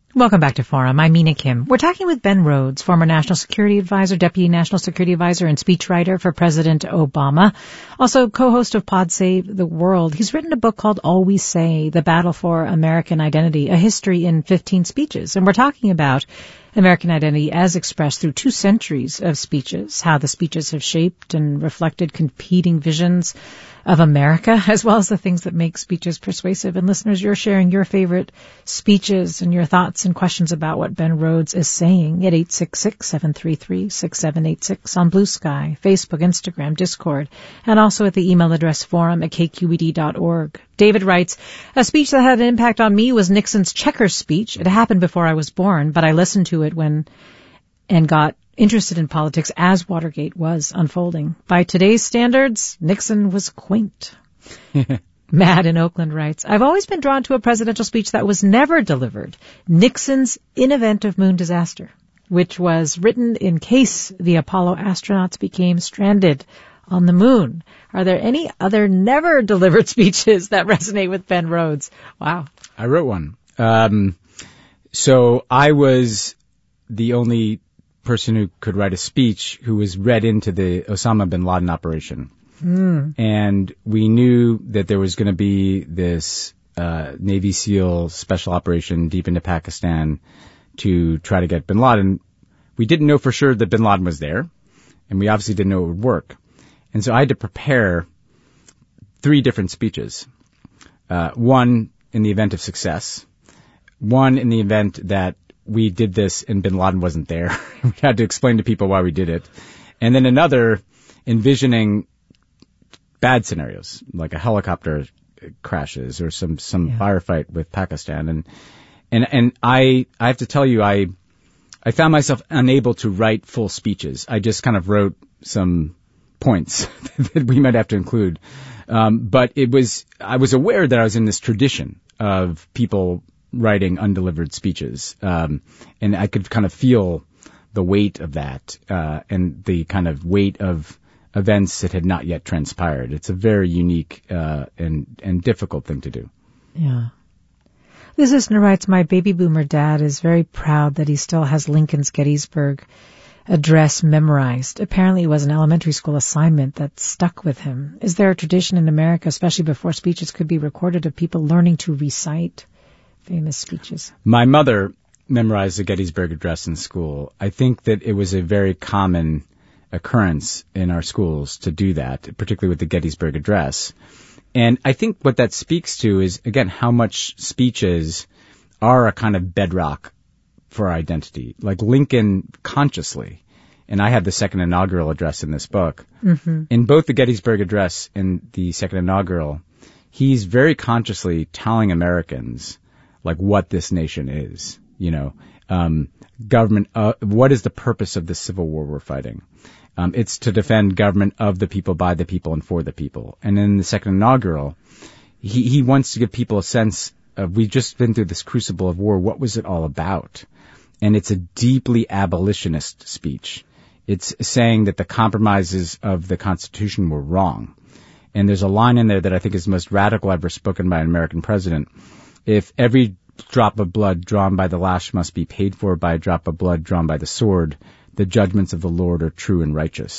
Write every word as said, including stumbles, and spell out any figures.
Welcome back to Forum. I'm Mina Kim. We're talking with Ben Rhodes, former National Security Advisor, Deputy National Security Advisor, and speechwriter for President Obama. Also co-host of Pod Save the World. He's written a book called All We Say, The Battle for American Identity, a history in fifteen speeches. And we're talking about American identity as expressed through two centuries of speeches, how the speeches have shaped and reflected competing visions of America, as well as the things that make speeches persuasive. And listeners, you're sharing your favorite speeches and your thoughts and questions about what Ben Rhodes is saying at eight six six, seven three three, six seven eight six on Blue Sky, Facebook, Instagram, Discord, and also at the email address forum at k q e d dot org. David writes, a speech that had an impact on me was Nixon's Checkers speech. It happened before I was born, but I listened to it when and got interested in politics as Watergate was unfolding. By today's standards, Nixon was quaint. Matt in Oakland writes, I've always been drawn to a presidential speech that was never delivered, Nixon's In Event of Moon Disaster, which was written in case the Apollo astronauts became stranded on the moon. Are there any other never delivered speeches that resonate with Ben Rhodes? Wow. I wrote one. Um, so I was the only person who could write a speech who was read into the Osama bin Laden operation. Mm. And we knew that there was going to be this uh, Navy SEAL special operation deep into Pakistan to try to get bin Laden. We didn't know for sure that bin Laden was there, and we obviously didn't know it would work. And so I had to prepare three different speeches. Uh, one in the event of success, one in the event that we did this and bin Laden wasn't there. We had to explain to people why we did it. And then another envisioning bad scenarios, like a helicopter crashes or some, some yeah. firefight with Pakistan. And, and, and I, I have to tell you, I, I found myself unable to write full speeches. I just kind of wrote some points that we might have to include. Um, but it was, I was aware that I was in this tradition of people writing undelivered speeches. Um, and I could kind of feel the weight of that, uh, and the kind of weight of events that had not yet transpired. It's a very unique, uh, and, and difficult thing to do. Yeah. This listener writes, my baby boomer dad is very proud that he still has Lincoln's Gettysburg Address memorized. Apparently it was an elementary school assignment that stuck with him. Is there a tradition in America, especially before speeches could be recorded, of people learning to recite famous speeches? My mother memorized the Gettysburg Address in school. I think that it was a very common occurrence in our schools to do that, particularly with the Gettysburg Address. And I think what that speaks to is, again, how much speeches are a kind of bedrock for our identity. Like Lincoln consciously, and I had the second inaugural address in this book, mm-hmm. in both the Gettysburg Address and the second inaugural, he's very consciously telling Americans like what this nation is, you know, um, government, uh, what is the purpose of the Civil War we're fighting? Um, it's to defend government of the people, by the people, and for the people. And in the second inaugural, he, he wants to give people a sense of, we've just been through this crucible of war. What was it all about? And it's a deeply abolitionist speech. It's saying that the compromises of the Constitution were wrong. And there's a line in there that I think is the most radical ever spoken by an American president. If every drop of blood drawn by the lash must be paid for by a drop of blood drawn by the sword, the judgments of the Lord are true and righteous.